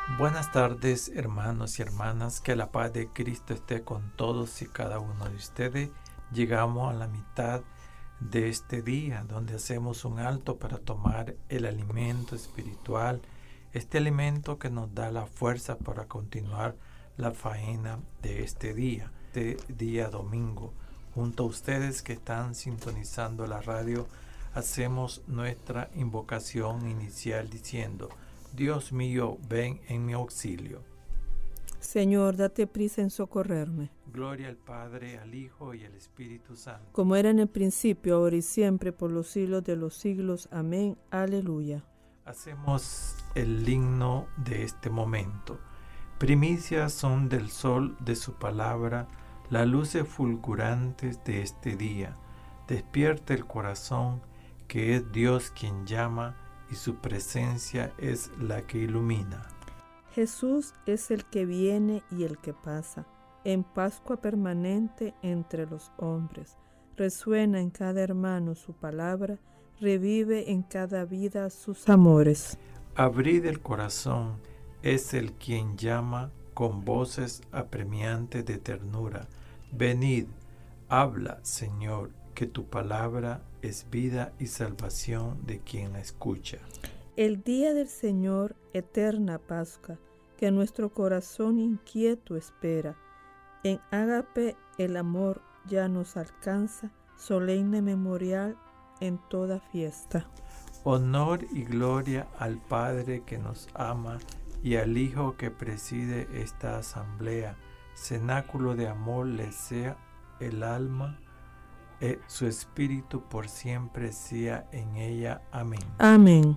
Buenas tardes, hermanos y hermanas, que la paz de Cristo esté con todos y cada uno de ustedes. Llegamos a la mitad de este día, donde hacemos un alto para tomar el alimento espiritual, este alimento que nos da la fuerza para continuar la faena de este día domingo. Junto a ustedes que están sintonizando la radio, hacemos nuestra invocación inicial diciendo: Dios mío, ven en mi auxilio. Señor, date prisa en socorrerme. Gloria al Padre, al Hijo y al Espíritu Santo. Como era en el principio, ahora y siempre, por los siglos de los siglos. Amén. Aleluya. Hacemos el himno de este momento. Primicias son del sol de su palabra, las luces fulgurantes de este día. Despierta el corazón, que es Dios quien llama, y su presencia es la que ilumina. Jesús es el que viene y el que pasa, en Pascua permanente entre los hombres. Resuena en cada hermano su palabra, revive en cada vida sus amores. Abrid el corazón, es el quien llama con voces apremiantes de ternura. Venid, habla, Señor, que tu palabra es vida y salvación de quien la escucha. El día del Señor, eterna Pascua, que nuestro corazón inquieto espera. En ágape el amor ya nos alcanza, solemne memorial en toda fiesta. Honor y gloria al Padre que nos ama y al Hijo que preside esta asamblea. Cenáculo de amor le sea el alma, su espíritu por siempre sea en ella. Amén. Amén.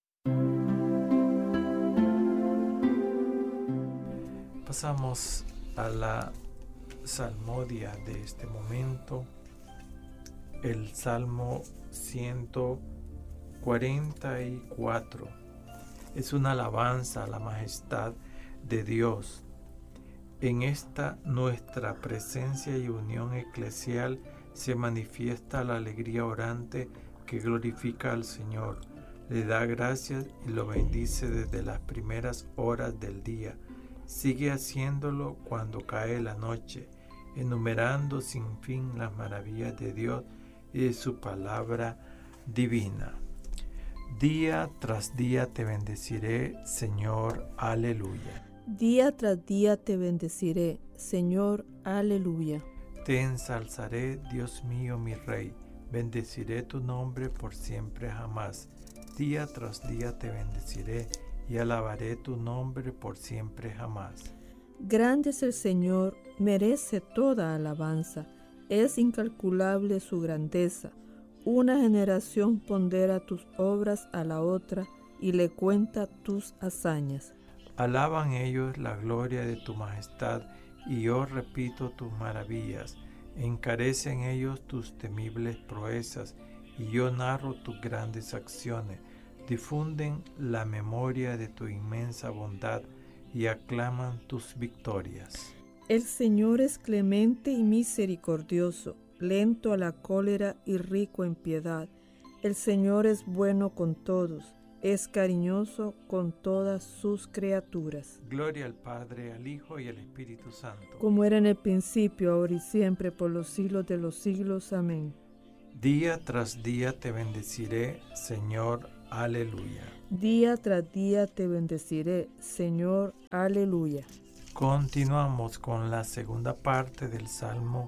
Pasamos a la salmodia de este momento, el Salmo 144. Es una alabanza a la majestad de Dios. En esta nuestra presencia y unión eclesial se manifiesta la alegría orante que glorifica al Señor, le da gracias y lo bendice desde las primeras horas del día. Sigue haciéndolo cuando cae la noche, enumerando sin fin las maravillas de Dios y de su palabra divina. Día tras día te bendeciré, Señor, aleluya. Día tras día te bendeciré, Señor, aleluya. Te ensalzaré, Dios mío, mi Rey, bendeciré tu nombre por siempre jamás. Día tras día te bendeciré y alabaré tu nombre por siempre jamás. Grande es el Señor, merece toda alabanza, es incalculable su grandeza. Una generación pondera tus obras a la otra y le cuenta tus hazañas. Alaban ellos la gloria de tu majestad, y yo repito tus maravillas. Encarecen ellos tus temibles proezas, y yo narro tus grandes acciones. Difunden la memoria de tu inmensa bondad y aclaman tus victorias. El Señor es clemente y misericordioso, lento a la cólera y rico en piedad. El Señor es bueno con todos, es cariñoso con todas sus criaturas. Gloria al Padre, al Hijo y al Espíritu Santo. Como era en el principio, ahora y siempre, por los siglos de los siglos. Amén. Día tras día te bendeciré, Señor, aleluya. Día tras día te bendeciré, Señor, aleluya. Continuamos con la segunda parte del Salmo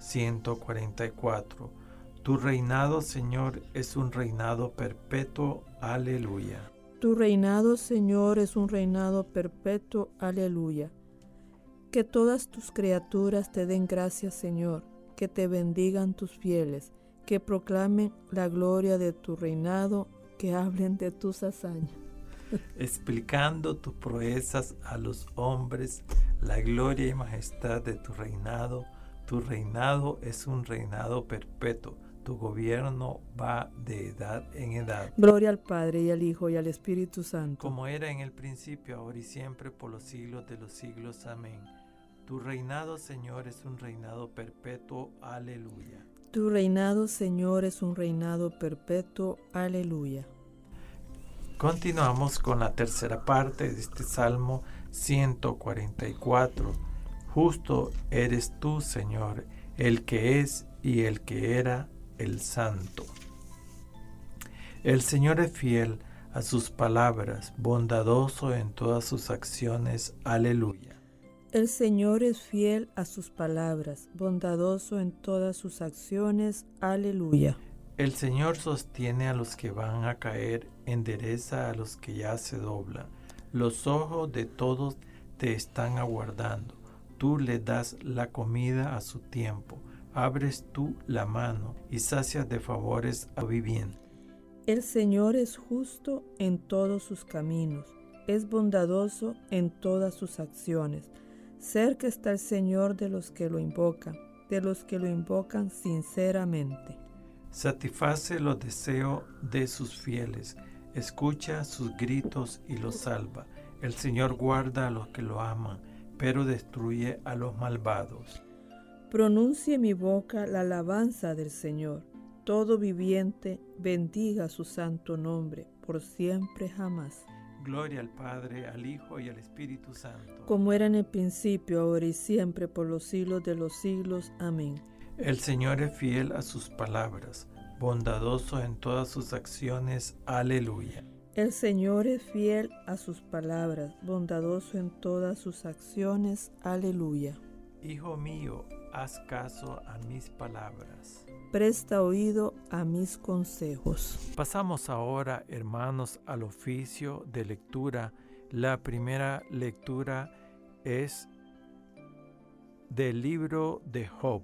144. Tu reinado, Señor, es un reinado perpetuo, aleluya. Tu reinado, Señor, es un reinado perpetuo, aleluya. Que todas tus criaturas te den gracias, Señor, que te bendigan tus fieles, que proclamen la gloria de tu reinado, que hablen de tus hazañas. Explicando tus proezas a los hombres, la gloria y majestad de tu reinado. Tu reinado es un reinado perpetuo. Tu gobierno va de edad en edad. Gloria al Padre, y al Hijo, y al Espíritu Santo. Como era en el principio, ahora y siempre, por los siglos de los siglos. Amén. Tu reinado, Señor, es un reinado perpetuo. Aleluya. Tu reinado, Señor, es un reinado perpetuo. Aleluya. Continuamos con la tercera parte de este Salmo 144. Justo eres tú, Señor, el que es y el que era, el Santo. El Señor es fiel a sus palabras, bondadoso en todas sus acciones. Aleluya. El Señor es fiel a sus palabras, bondadoso en todas sus acciones. Aleluya. El Señor sostiene a los que van a caer, endereza a los que ya se doblan. Los ojos de todos te están aguardando. Tú le das la comida a su tiempo. Abres tú la mano y sacias de favores a viviente. El Señor es justo en todos sus caminos, es bondadoso en todas sus acciones. Cerca está el Señor de los que lo invocan sinceramente. Satisface los deseos de sus fieles, escucha sus gritos y los salva. El Señor guarda a los que lo aman, pero destruye a los malvados. Pronuncie mi boca la alabanza del Señor. Todo viviente bendiga su santo nombre, por siempre jamás. Gloria al Padre, al Hijo y al Espíritu Santo. Como era en el principio, ahora y siempre, por los siglos de los siglos. Amén. El Señor es fiel a sus palabras, bondadoso en todas sus acciones. Aleluya. El Señor es fiel a sus palabras, bondadoso en todas sus acciones. Aleluya. Hijo mío, haz caso a mis palabras. Presta oído a mis consejos. Pasamos ahora, hermanos, al oficio de lectura. La primera lectura es del libro de Job.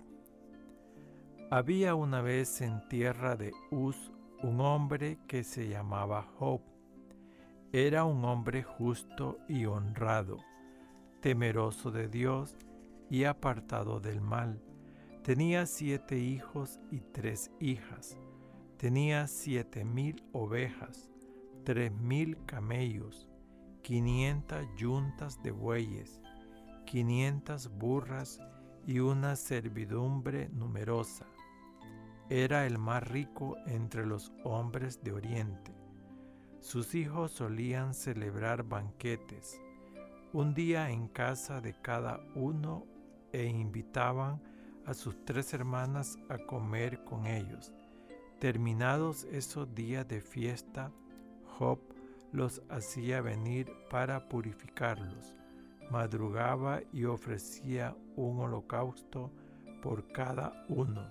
Había una vez en tierra de Uz un hombre que se llamaba Job. Era un hombre justo y honrado, temeroso de Dios y apartado del mal. Tenía 7 hijos y 3 hijas. Tenía 7,000 ovejas, 3,000 camellos, 500 yuntas de bueyes, 500 burras y una servidumbre numerosa. Era el más rico entre los hombres de Oriente. Sus hijos solían celebrar banquetes, un día en casa de cada uno, e invitaban a sus 3 hermanas a comer con ellos. Terminados esos días de fiesta, Job los hacía venir para purificarlos. Madrugaba y ofrecía un holocausto por cada uno,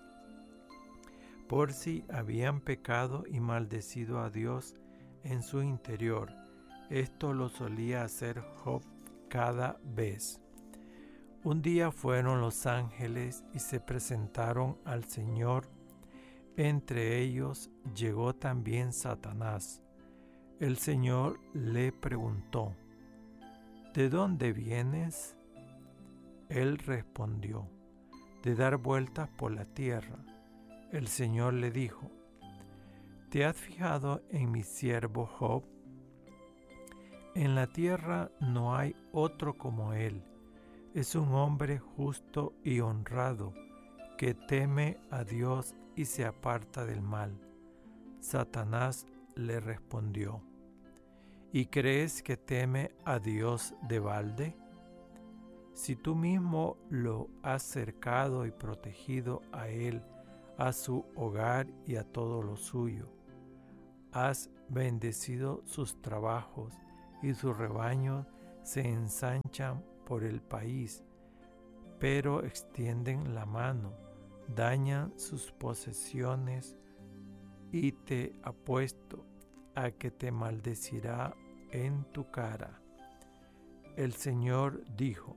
por si habían pecado y maldecido a Dios en su interior. Esto lo solía hacer Job cada vez. Un día fueron los ángeles y se presentaron al Señor. Entre ellos llegó también Satanás. El Señor le preguntó: ¿De dónde vienes? Él respondió: de dar vueltas por la tierra. El Señor le dijo: ¿te has fijado en mi siervo Job? En la tierra no hay otro como él. Es un hombre justo y honrado, que teme a Dios y se aparta del mal. Satanás le respondió: ¿y crees que teme a Dios de balde? Si tú mismo lo has cercado y protegido a él, a su hogar y a todo lo suyo, has bendecido sus trabajos y sus rebaños se ensanchan por el país, pero extienden la mano, dañan sus posesiones, y te apuesto a que te maldecirá en tu cara. El Señor dijo: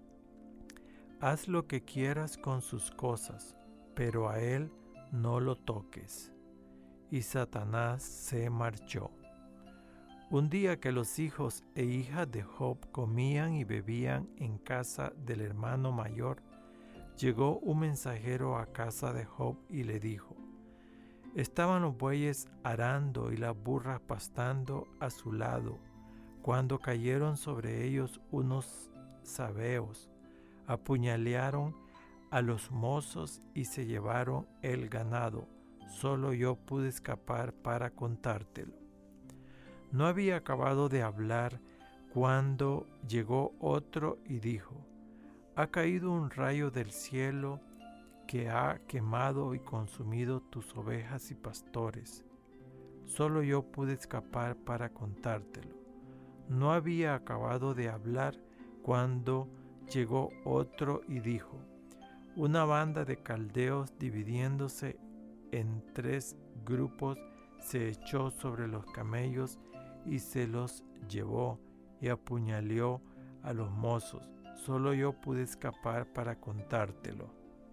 haz lo que quieras con sus cosas, pero a él no lo toques. Y Satanás se marchó. Un día que los hijos e hijas de Job comían y bebían en casa del hermano mayor, llegó un mensajero a casa de Job y le dijo: estaban los bueyes arando y las burras pastando a su lado, cuando cayeron sobre ellos unos sabeos, apuñalearon a los mozos y se llevaron el ganado. Solo yo pude escapar para contártelo. No había acabado de hablar cuando llegó otro y dijo: ha caído un rayo del cielo que ha quemado y consumido tus ovejas y pastores. Solo yo pude escapar para contártelo. No había acabado de hablar cuando llegó otro y dijo: una banda de caldeos, dividiéndose en 3 grupos, se echó sobre los camellos y se los llevó y apuñaleó a los mozos. Solo yo pude escapar para contártelo.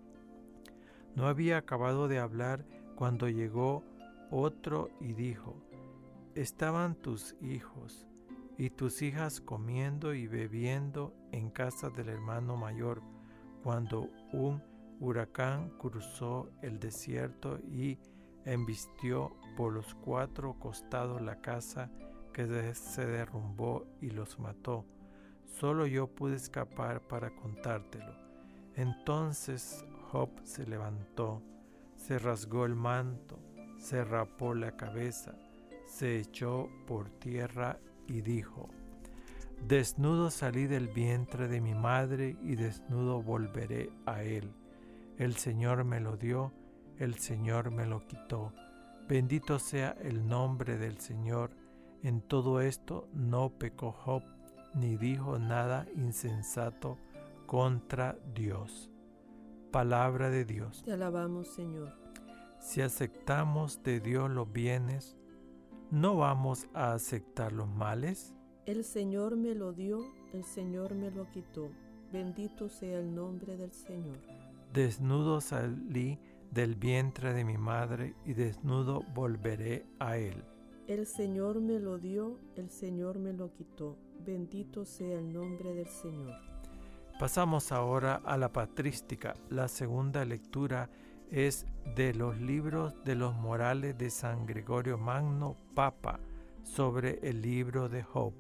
No había acabado de hablar cuando llegó otro y dijo: estaban tus hijos y tus hijas comiendo y bebiendo en casa del hermano mayor, cuando un huracán cruzó el desierto y embistió por los 4 costados la casa, que se derrumbó y los mató. Solo yo pude escapar para contártelo. Entonces Job se levantó, se rasgó el manto, se rapó la cabeza, se echó por tierra y dijo: desnudo salí del vientre de mi madre y desnudo volveré a él. El Señor me lo dio, el Señor me lo quitó. Bendito sea el nombre del Señor. En todo esto no pecó Job, ni dijo nada insensato contra Dios. Palabra de Dios. Te alabamos, Señor. Si aceptamos de Dios los bienes, ¿no vamos a aceptar los males? El Señor me lo dio, el Señor me lo quitó. Bendito sea el nombre del Señor. Desnudo salí del vientre de mi madre y desnudo volveré a él. El Señor me lo dio, el Señor me lo quitó. Bendito sea el nombre del Señor. Pasamos ahora a la patrística. La segunda lectura es de los libros de los morales de San Gregorio Magno, Papa, sobre el libro de Job.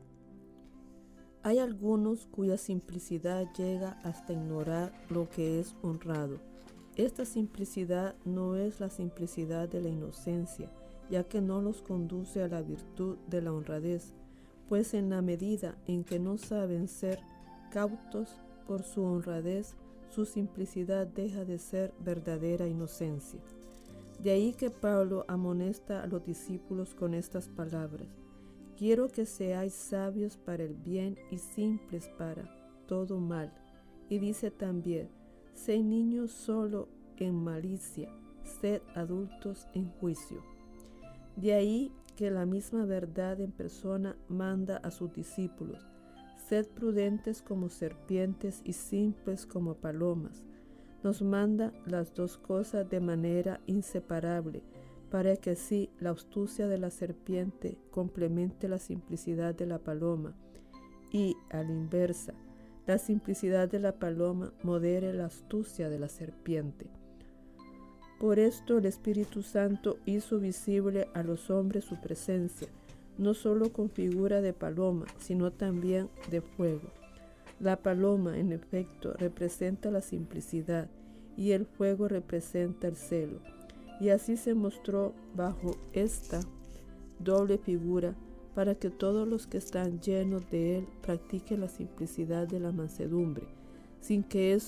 Hay algunos cuya simplicidad llega hasta ignorar lo que es honrado. Esta simplicidad no es la simplicidad de la inocencia, ya que no los conduce a la virtud de la honradez, pues en la medida en que no saben ser cautos por su honradez, su simplicidad deja de ser verdadera inocencia. De ahí que Pablo amonesta a los discípulos con estas palabras: quiero que seáis sabios para el bien y simples para todo mal. Y dice también: sed niños solo en malicia, sed adultos en juicio. De ahí que la misma verdad en persona manda a sus discípulos: sed prudentes como serpientes y simples como palomas. Nos manda las dos cosas de manera inseparable, para que así la astucia de la serpiente complemente la simplicidad de la paloma, y, a la inversa, la simplicidad de la paloma modere la astucia de la serpiente. Por esto el Espíritu Santo hizo visible a los hombres su presencia, no solo con figura de paloma, sino también de fuego. La paloma, en efecto, representa la simplicidad, y el fuego representa el celo. Y así se mostró bajo esta doble figura, para que todos los que están llenos de él practiquen la simplicidad de la mansedumbre, sin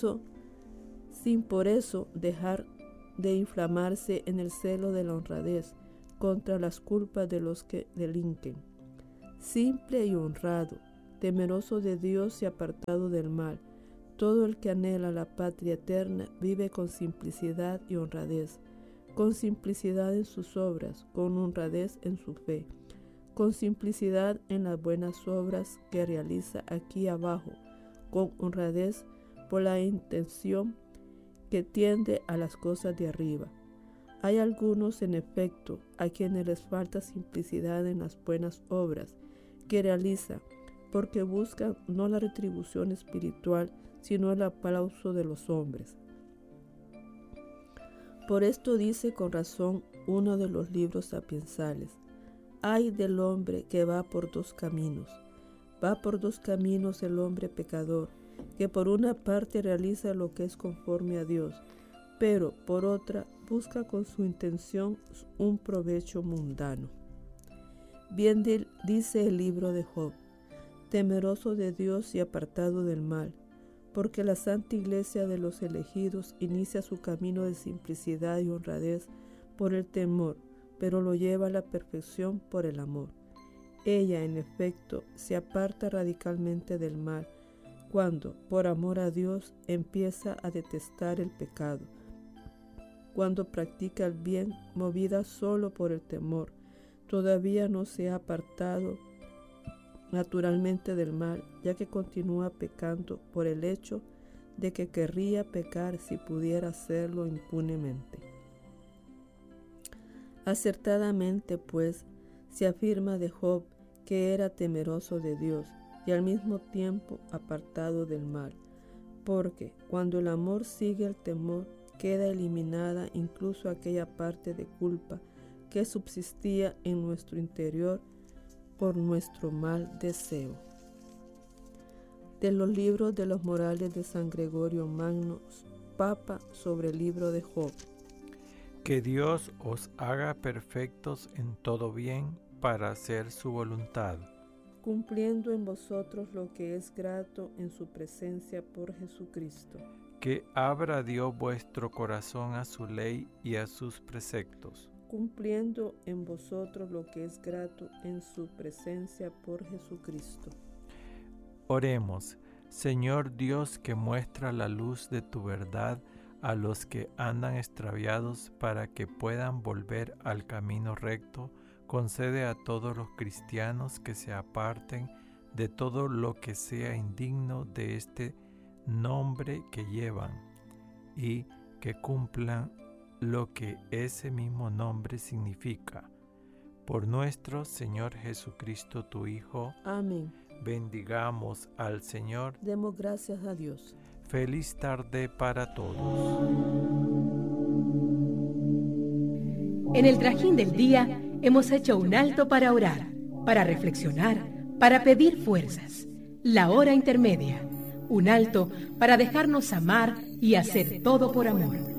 por eso dejar de inflamarse en el celo de la honradez contra las culpas de los que delinquen. Simple y honrado, temeroso de Dios y apartado del mal, todo el que anhela la patria eterna vive con simplicidad y honradez, con simplicidad en sus obras, con honradez en su fe, con simplicidad en las buenas obras que realiza aquí abajo, con honradez por la intención que tiende a las cosas de arriba. Hay algunos, en efecto, a quienes les falta simplicidad en las buenas obras que realiza, porque buscan no la retribución espiritual, sino el aplauso de los hombres. Por esto dice con razón uno de los libros sapiensales: ay del hombre que va por 2 caminos. Va por 2 caminos el hombre pecador, que por una parte realiza lo que es conforme a Dios, pero por otra busca con su intención un provecho mundano. Bien dice el libro de Job, temeroso de Dios y apartado del mal, porque la Santa Iglesia de los elegidos inicia su camino de simplicidad y honradez por el temor, pero lo lleva a la perfección por el amor. Ella, en efecto, se aparta radicalmente del mal, cuando, por amor a Dios, empieza a detestar el pecado. Cuando practica el bien, movida solo por el temor, todavía no se ha apartado naturalmente del mal, ya que continúa pecando por el hecho de que querría pecar si pudiera hacerlo impunemente. Acertadamente, pues, se afirma de Job que era temeroso de Dios y al mismo tiempo apartado del mal, porque cuando el amor sigue el temor, queda eliminada incluso aquella parte de culpa que subsistía en nuestro interior por nuestro mal deseo. De los libros de los Morales de San Gregorio Magno, Papa, sobre el libro de Job. Que Dios os haga perfectos en todo bien para hacer su voluntad, cumpliendo en vosotros lo que es grato en su presencia por Jesucristo. Que abra Dios vuestro corazón a su ley y a sus preceptos, cumpliendo en vosotros lo que es grato en su presencia por Jesucristo. Oremos. Señor Dios, que muestra la luz de tu verdad a los que andan extraviados para que puedan volver al camino recto, concede a todos los cristianos que se aparten de todo lo que sea indigno de este nombre que llevan y que cumplan lo que ese mismo nombre significa. Por nuestro Señor Jesucristo, tu Hijo. Amén. Bendigamos al Señor. Demos gracias a Dios. Feliz tarde para todos. En el trajín del día hemos hecho un alto para orar, para reflexionar, para pedir fuerzas. La hora intermedia, un alto para dejarnos amar y hacer todo por amor.